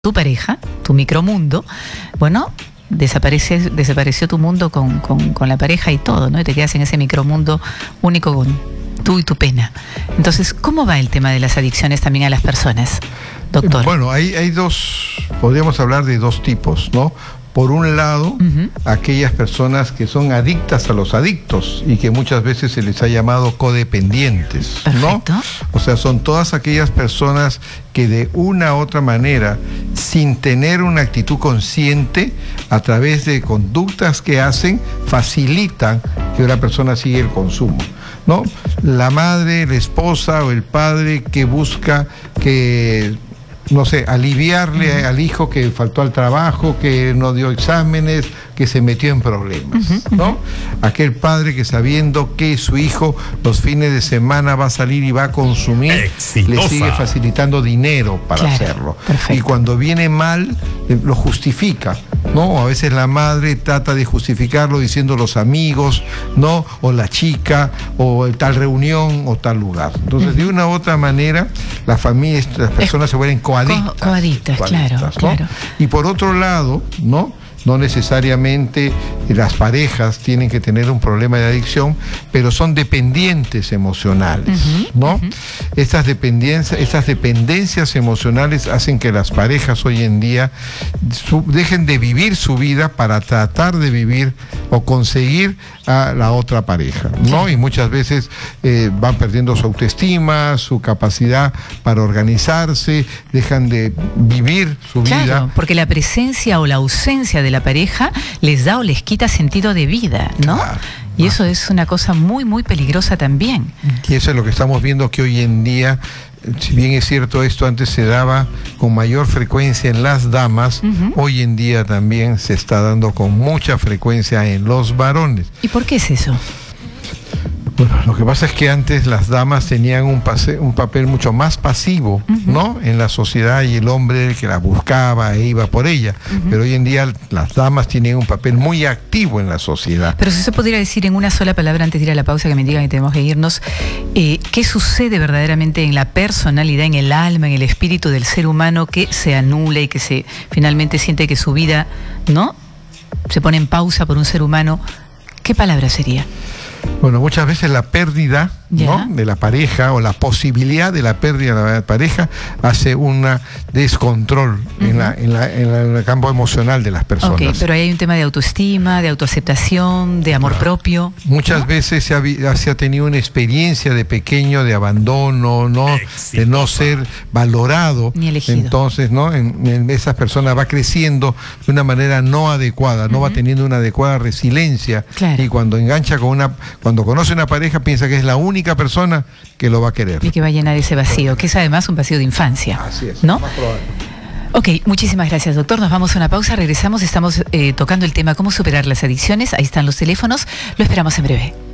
tu pareja, tu micromundo, bueno, desapareció tu mundo con la pareja y todo, ¿no? Y te quedas en ese micromundo único con tú y tu pena. Entonces, ¿cómo va el tema de las adicciones también a las personas, doctor? Bueno, hay dos, podríamos hablar de dos tipos, ¿no? Por un lado, aquellas personas que son adictas a los adictos y que muchas veces se les ha llamado codependientes, ¿no? Perfecto. O sea, son todas aquellas personas que de una u otra manera, sin tener una actitud consciente, a través de conductas que hacen, facilitan que una persona siga el consumo, ¿no? La madre, la esposa o el padre que busca que, no sé, aliviarle al hijo que faltó al trabajo, que no dio exámenes, que se metió en problemas, ¿no? Aquel padre que sabiendo que su hijo los fines de semana va a salir y va a consumir, le sigue facilitando dinero para hacerlo. Perfecto. Y cuando viene mal, lo justifica, ¿no? A veces la madre trata de justificarlo diciendo los amigos, ¿no? O la chica, o tal reunión, o tal lugar. Entonces, de una u otra manera, las familias, las personas se vuelven coadictas, claro, ¿no? claro. Y por otro lado, ¿no? No necesariamente las parejas tienen que tener un problema de adicción, pero son dependientes emocionales, ¿no? Estas dependencias emocionales hacen que las parejas hoy en día dejen de vivir su vida para tratar de vivir o conseguir a la otra pareja, ¿no? Y muchas veces van perdiendo su autoestima, su capacidad para organizarse, dejan de vivir su vida. Claro, porque la presencia o la ausencia de la pareja les da o les quita sentido de vida, ¿no? Claro. Y eso es una cosa muy, muy peligrosa también. Y eso es lo que estamos viendo, que hoy en día, si bien es cierto, esto antes se daba con mayor frecuencia en las damas, hoy en día también se está dando con mucha frecuencia en los varones. ¿Y por qué es eso? Bueno, lo que pasa es que antes las damas tenían un papel mucho más pasivo, ¿no? En la sociedad, y el hombre el que la buscaba e iba por ella. Pero hoy en día las damas tienen un papel muy activo en la sociedad. Pero si se pudiera decir en una sola palabra antes de ir a la pausa, que me digan que tenemos que irnos, ¿qué sucede verdaderamente en la personalidad, en el alma, en el espíritu del ser humano que se anula y que finalmente siente que su vida, ¿no?, se pone en pausa por un ser humano? ¿Qué palabra sería? Bueno, muchas veces la pérdida, ¿no?, de la pareja, o la posibilidad de la pérdida de la pareja, hace un descontrol en el campo emocional de las personas. Ok, pero ahí hay un tema de autoestima, de autoaceptación, de amor propio. Muchas veces se ha tenido una experiencia de pequeño de abandono, ¿no? De no ser valorado. Ni elegido. Entonces, ¿no? Esa persona va creciendo de una manera no adecuada, no va teniendo una adecuada resiliencia. Claro. Y cuando engancha cuando conoce una pareja, piensa que es la única persona que lo va a querer. Y que va a llenar ese vacío, que es además un vacío de infancia. Así es, ¿no? más probable. Ok, muchísimas gracias, doctor. Nos vamos a una pausa, regresamos, estamos tocando el tema cómo superar las adicciones. Ahí están los teléfonos, lo esperamos en breve.